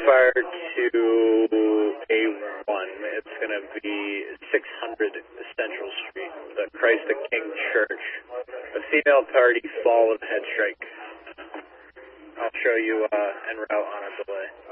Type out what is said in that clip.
fire to A1. It's going to be 600 Central Street, the Christ the King Church. A female party, fall of head strike. I'll show you en route on a delay.